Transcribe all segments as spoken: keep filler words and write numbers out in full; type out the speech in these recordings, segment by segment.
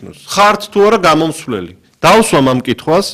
დაუნიშნოს. ხართ თუ არა გამომსვლელი. დავსვამ ამ კითხვას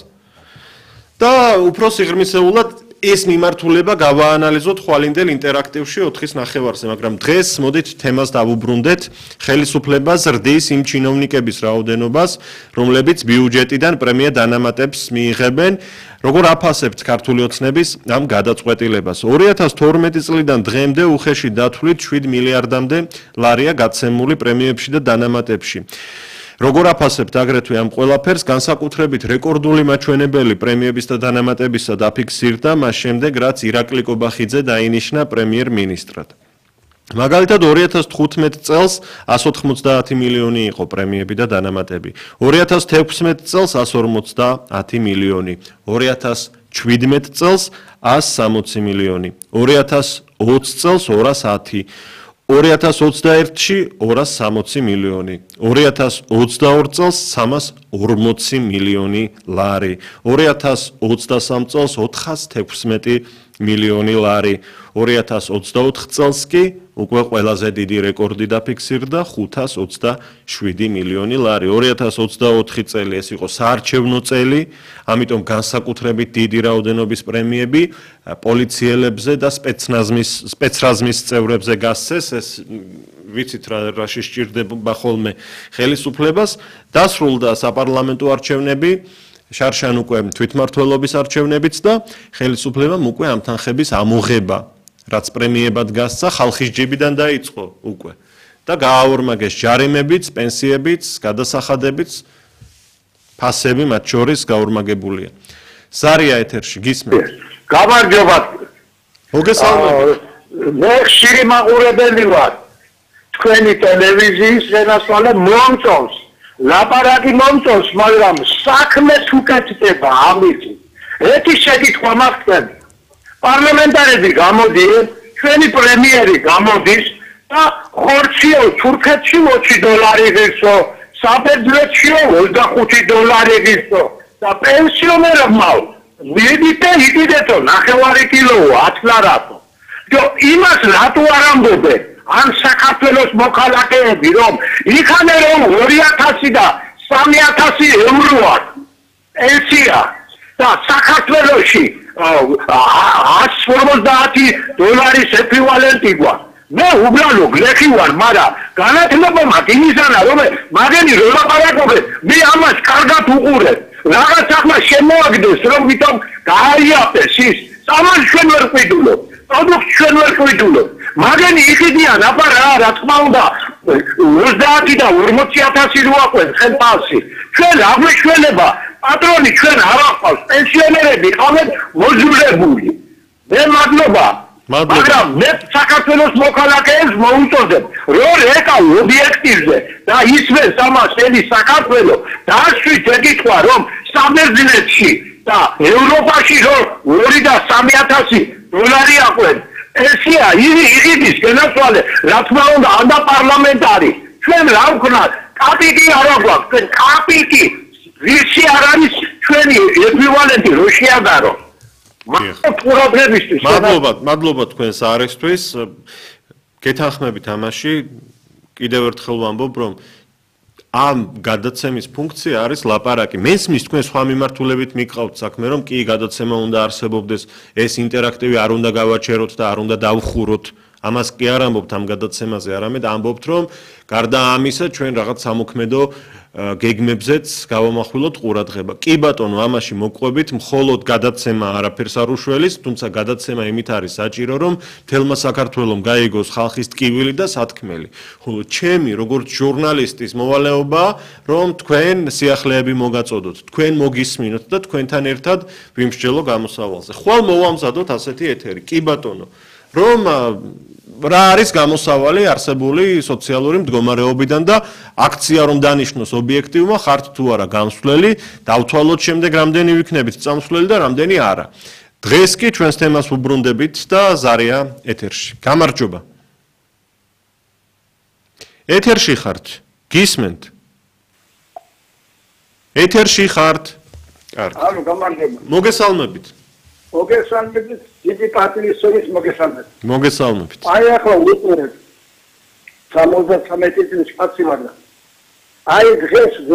და უფრო სიღრმისეულად ეს მიმართულება გავაანალიზოთ ხვალინდელ ინტერაქტივში ოთხის ნახევარზე, მაგრამ დღეს მოდით თემას დავუბრუნდეთ ხელისუფლებას ზრდის იმ ჩინოვნიკების რაოდენობას, რომლებიც ბიუჯეტიდან პრემია დანამატებს მიიღებენ. როგორ აფასებთ ქართული ოცნების ამ გადაწყვეტილებას? ორი ათას თორმეტი წლიდან დღემდე უხეში დათვლით შვიდ მილიარდამდე ლარია გაცემული პრემიებში და დანამატებში. როგორ აფასებთ აგრეთვე ამ ყველაფერს, განსაკუთრებით რეკორდული მაჩვენებელი პრემიების და დანამატებისა დაფიქსირდა მას შემდეგ, რაც ირაკლი კობახიძე დაინიშნა პრემიერ-მინისტრად. მაგალითად ორი ათას თხუთმეტ წელს ასს ოთხმოცდაათი მილიონი იყო პრემიები და დანამატები. ორი ათას თექვსმეტ წელს ასს ორმოცდაათი მილიონი, ორი ათას შვიდმეტ წელს ასს სამოცი მილიონი, ორი ათას ოცი წელს ორას ათი, ორი ათას ოცდაერთში ორას სამოცი მილიონი, ორი ათას ოცდაორი წელს სამას ორმოცი მილიონი ლარი, ორი ათას ოცდასამი წელს ოთხას თექვსმეტი მილიონი ლარი, ორი ათას ოცდაოთხ წელს კი უკვე ყველაზე დიდი რეკორდი დაფიქსირდა ხუთას ოცდაშვიდი მილიონი ლარი. ორი ათას ოცდაოთხი წელი ეს იყო საარჩევნო წელი, ამიტომ განსაკუთრებით დიდი რაოდენობის პრემიები პოლიციელებზე და სპეცნაზმის სპეცრაზმის წევრებზე გასცეს. ეს ვიცით რა რაში სჭირდება ხოლმე ხელისუფლებას. დასრულდა საპარლამენტო არჩევნები, შარშან უკვე თვითმმართველობის არჩევნებიც და ხელისუფლებამ უკვე ამ თანხების ამოღება, რაც პრემიებად გასცა, ხალხის ჯებიდან დაიწყო უკვე და გააორმაგეს ჯარიმებიც, პენსიებიც, გადასახადებიც, ფასები მათ შორის გაორმაგებულია. ზარია ეთერში გისმენთ? გამარჯობა. მოგესალმებით. მე ხშირი მაყურებელი ვარ. თქვენი ტელევიზიის შესასვლელი მომწონს. ლაპარაკი მომწონს, მაგრამ საქმეს უკეთდება ამით. ერთი შეკითხვა მაქვს. პარლამენტარები გამოდიან, ჩვენი პრემიერი გამოდის და ხორციო თურქეთში ოცი დოლარი ღირსო, საბერძნეთში ოცდახუთი დოლარი ღირსო და პენსიონერებმა მიდიდე იკიდეთო ნახევარი კილო ათი ლარათო. და იმას რატო არ ამბობენ? ან საქართველოს მოქალაქეები რომ იქანე რომ ორი ათასი და სამი ათასი ევროა პენსია და საქართველოში ასს ორმოცდაათი დოლარის ეკვივალენტი გვაქვს. მე უბრალო გლეხი ვარ, მაგრამ განათლება მაქვს იმისანა რომ მაგენი რო ლაპარაკობენ, მე ამას კარგად უყურებ. რაღაც ახლა შემოაგდეს რომ ვითომ გააიაფეს ის, ამას ჩვენ ვერ ყვიდულობ. პროდუქტ ჩვენ ვერ ყვიდულობ. მაგენი იყიდიან აბა რა, რა თქმა უნდა, ოცდაათი და ორმოცი ათასი რო აყვენ ხელფასი. ჩვენ რა გვეშველება? პატრონი ჩვენ არ აყავს, პენსიონერები ყავენ მოძულებული. მე მადლობა. მაგრამ მე საქართველოს მოქალაქეებს მოუწოდებ, რომ ეკავ ობიექტივზე და ისმენს ამას ელი საქართველო, დაასვით ეკითხვა, რომ საბერძნეთში და ევროპაში რომ ორი და სამი ათასი დოლარი აყვენ. ესია იღების გენაცვალე, რა თქმა უნდა, ანდა პარლამენტარი. ჩვენ რა ვქნათ? კაპიკი არ აგვაქვს, ჩვენ კაპიკი ვისი არ არის ჩვენი ეკვივალენტი რო შეადარო. მადლობა, მადლობა თქვენს არესთვის. გეთანხმებით ამაში. კიდევ ერთხელ ვამბობ, რომ ამ გადაცემის ფუნქცია არის ლაპარაკი. მესმის თქვენ სხვა მიმართულებით მიყავთ საქმე, რომ კი გადაცემა უნდა არსებობდეს, ეს ინტერაქტივი არ უნდა გავაჩეროთ და არ უნდა დავხუროთ. ამას კი არ ამბობთ ამ გადაცემაზე, არამედ ამბობთ, რომ გარდა ამისა ჩვენ რაღაც სამოქმედო გეგმებზეც გავამახვილოთ ყურადღება. კი ბატონო, ამაში მოყვებით, მხოლოდ გადაცემა არაფერს არ უშველის, თუმცა გადაცემა იმით არის საჭირო, რომ თელმა საქართველომ გაიგოს ხალხის ტკივილი და სათქმელი. ხოლო ჩემი როგორც ჟურნალისტის მოვალეობაა, რომ თქვენ სიახლეები მოგაწოდოთ, თქვენ მოგისმინოთ და თქვენთან ერთად ვიმსჯელო გამოსავალზე. ხვალ მოვამზადოთ ასეთი ეთერი. კი ბატონო, რომ რა არის გამოსავალი არსებული სოციალური მდგომარეობიდან და აქცია რომ დანიშნოს ობიექტივმა ხართ თუ არა გამსვლელი, დავთვალოთ შემდეგ რამდენი ვიქნებით წამსვლელი და რამდენი არა. დღეს კი ჩვენს თემას უბრუნდებით და ზარია ეთერში. გამარჯობა. ეთერში ხართ? გისმენთ? ეთერში ხართ? კარგი. ანუ გამარჯობა. მოგესალმებით. მოგესალმებით, დიდი პატრიოტის მოგესალმებით. მოგესალმებით. აი ახლა უყურებ სამოცდათრამეტი წლის კაცი ვარ. აი დღეს